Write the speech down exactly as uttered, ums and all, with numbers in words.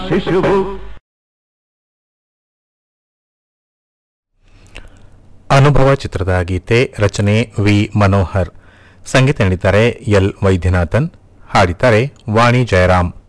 ಶಿಶುಭು. ಅನುಭವ ಚಿತ್ರದ ಗೀತೆ ರಚನೆ ವಿ ಮನೋಹರ್, ಸಂಗೀತ ನೀಡಿದ್ದಾರೆ ಎಲ್ ವೈದ್ಯನಾಥನ್, ಹಾಡಿದ್ದಾರೆ ವಾಣಿ ಜಯರಾಮ್.